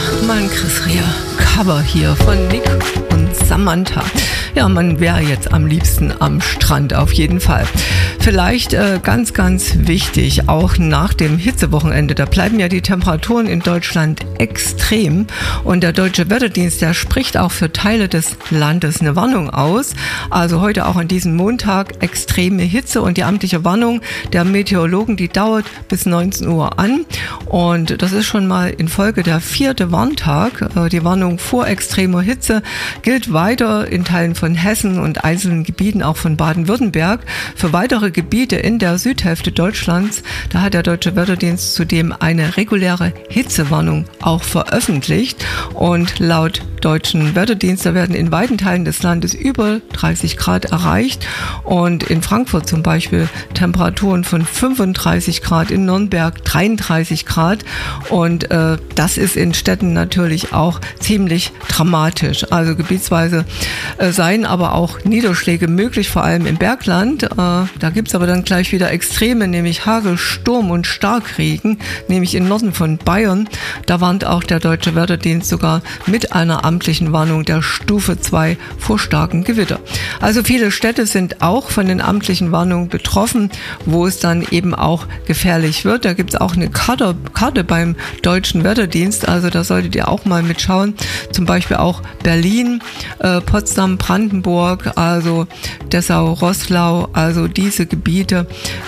mein Chris Rea Cover hier von Nick und Samantha. Ja, man wäre jetzt am liebsten am Strand, auf jeden Fall. Vielleicht ganz, ganz wichtig, auch nach dem Hitzewochenende, da bleiben ja die Temperaturen in Deutschland extrem und der Deutsche Wetterdienst, der spricht auch für Teile des Landes eine Warnung aus. Also heute auch an diesem Montag extreme Hitze und die amtliche Warnung der Meteorologen, die dauert bis 19 Uhr an und das ist schon mal in Folge der 4. Warntag. Die Warnung vor extremer Hitze gilt weiter in Teilen von Hessen und einzelnen Gebieten auch von Baden-Württemberg. Für weitere Gebiete in der Südhälfte Deutschlands, da hat der Deutsche Wetterdienst zudem eine reguläre Hitzewarnung auch veröffentlicht und laut deutschen Wetterdienst, da werden in weiten Teilen des Landes über 30 Grad erreicht und in Frankfurt zum Beispiel Temperaturen von 35 Grad, in Nürnberg 33 Grad und das ist in Städten natürlich auch ziemlich dramatisch. Also gebietsweise seien aber auch Niederschläge möglich, vor allem im Bergland. Da gibt es aber dann gleich wieder Extreme, nämlich Hagel, Sturm und Starkregen, nämlich im Norden von Bayern. Da warnt auch der Deutsche Wetterdienst sogar mit einer amtlichen Warnung der Stufe 2 vor starken Gewitter. Also viele Städte sind auch von den amtlichen Warnungen betroffen, wo es dann eben auch gefährlich wird. Da gibt es auch eine Karte beim Deutschen Wetterdienst, also da solltet ihr auch mal mitschauen. Zum Beispiel auch Berlin, Potsdam, Brandenburg, also Dessau, Roßlau, also diese Gebiete,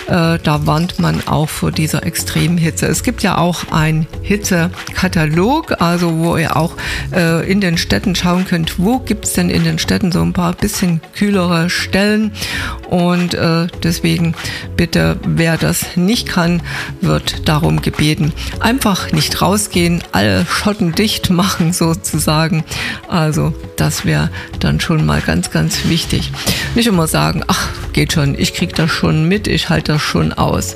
da warnt man auch vor dieser extremen Hitze. Es gibt ja auch einen Hitzekatalog, also wo ihr auch in den Städten schauen könnt, wo gibt es denn in den Städten so ein paar bisschen kühlere Stellen und deswegen bitte, wer das nicht kann, wird darum gebeten, einfach nicht rausgehen, alle Schotten dicht machen sozusagen. Also das wäre dann schon mal ganz, ganz wichtig. Nicht immer sagen, ach, geht schon, ich kriege das schon mit, ich halte das schon aus.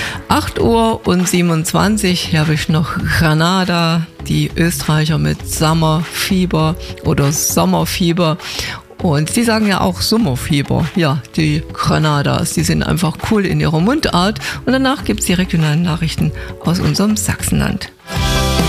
8 Uhr und 27, hier habe ich noch Granada, die Österreicher mit Sommerfieber oder Sommerfieber. Und sie sagen ja auch Sommerfieber. Ja, die Granadas, die sind einfach cool in ihrer Mundart. Und danach gibt es die regionalen Nachrichten aus unserem Sachsenland.